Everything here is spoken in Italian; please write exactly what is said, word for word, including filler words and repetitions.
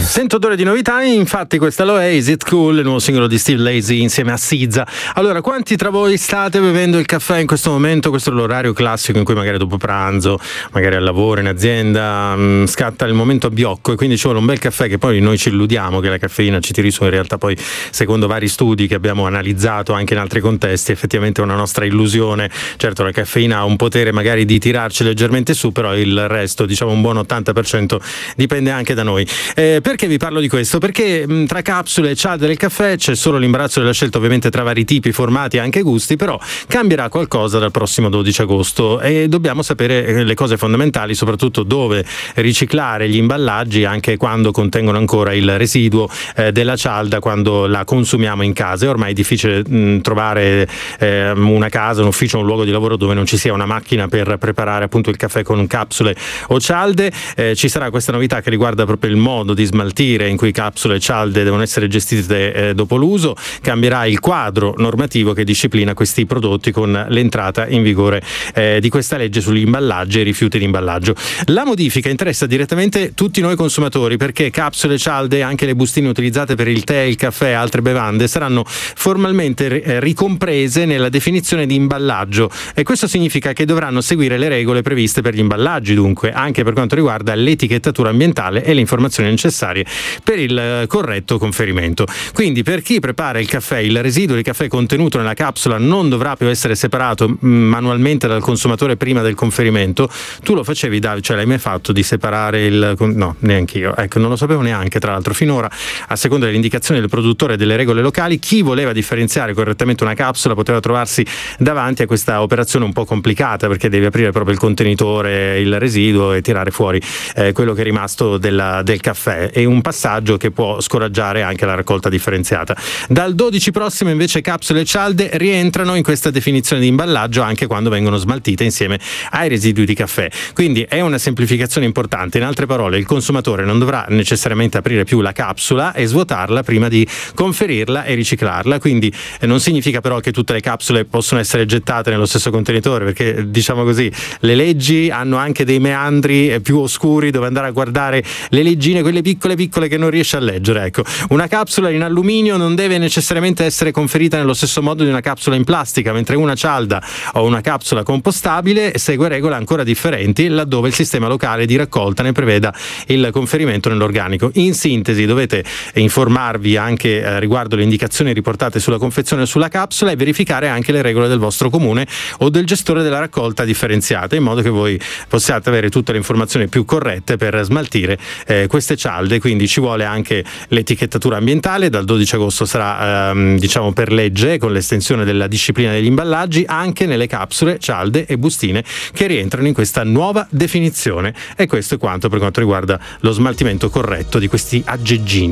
Sento odore di novità, infatti questa lo è Is It Cool, il nuovo singolo di Steve Lacy insieme a S Z A. Allora, quanti tra voi state bevendo il caffè in questo momento? Questo è l'orario classico in cui magari dopo pranzo, magari al lavoro, in azienda, mh, scatta il momento abbiocco e quindi ci vuole un bel caffè, che poi noi ci illudiamo che la caffeina ci tiri su. In realtà poi, secondo vari studi che abbiamo analizzato anche in altri contesti, effettivamente è una nostra illusione. Certo, la caffeina ha un potere magari di tirarci leggermente su, però il resto, diciamo un buon ottanta per cento, dipende anche da noi. Eh, perché vi parlo di questo? Perché mh, tra capsule e cialde del caffè c'è solo l'imbarazzo della scelta, ovviamente tra vari tipi, formati e anche gusti, però cambierà qualcosa dal prossimo dodici agosto e dobbiamo sapere le cose fondamentali, soprattutto dove riciclare gli imballaggi anche quando contengono ancora il residuo eh, della cialda quando la consumiamo in casa. È ormai difficile mh, trovare eh, una casa, un ufficio, un luogo di lavoro dove non ci sia una macchina per preparare appunto il caffè con capsule o cialde. Eh, ci sarà questa novità che riguarda proprio il modo di smaltire in cui capsule e cialde devono essere gestite eh, dopo l'uso. Cambierà il quadro normativo che disciplina questi prodotti con l'entrata in vigore eh, di questa legge sugli imballaggi e rifiuti di imballaggio. La modifica interessa direttamente tutti noi consumatori, perché capsule, cialde e anche le bustine utilizzate per il tè, il caffè e altre bevande saranno formalmente eh, ricomprese nella definizione di imballaggio, e questo significa che dovranno seguire le regole previste per gli imballaggi, dunque anche per quanto riguarda l'etichettatura ambientale e le informazioni necessarie per il corretto conferimento. Quindi per chi prepara il caffè, il residuo di caffè contenuto nella capsula non dovrà più essere separato mh, manualmente dal consumatore prima del conferimento. Tu lo facevi, Davide? Cioè l'hai mai fatto di separare il... No, neanche io. Ecco, non lo sapevo neanche, tra l'altro. Finora, a seconda delle indicazioni del produttore e delle regole locali, chi voleva differenziare correttamente una capsula poteva trovarsi davanti a questa operazione un po' complicata, perché devi aprire proprio il contenitore, il residuo, e tirare fuori eh, quello che è rimasto della, del caffè. È un passaggio che può scoraggiare anche la raccolta differenziata. Dal dodici prossimo invece capsule e cialde rientrano in questa definizione di imballaggio anche quando vengono smaltite insieme ai residui di caffè. Quindi è una semplificazione importante. In altre parole, il consumatore non dovrà necessariamente aprire più la capsula e svuotarla prima di conferirla e riciclarla. Quindi eh, non significa però che tutte le capsule possono essere gettate nello stesso contenitore, perché diciamo così le leggi hanno anche dei meandri più oscuri dove andare a guardare le leggine, quelle piccole piccole che non riesce a leggere. Ecco, una capsula in alluminio non deve necessariamente essere conferita nello stesso modo di una capsula in plastica, mentre una cialda o una capsula compostabile segue regole ancora differenti laddove il sistema locale di raccolta ne preveda il conferimento nell'organico. In sintesi, dovete informarvi anche eh, riguardo le indicazioni riportate sulla confezione o sulla capsula e verificare anche le regole del vostro comune o del gestore della raccolta differenziata, in modo che voi possiate avere tutte le informazioni più corrette per smaltire eh, queste cialde. Quindi ci vuole anche l'etichettatura ambientale. Dal dodici agosto sarà ehm, diciamo per legge, con l'estensione della disciplina degli imballaggi anche nelle capsule, cialde e bustine che rientrano in questa nuova definizione. E questo è quanto per quanto riguarda lo smaltimento corretto di questi aggeggini.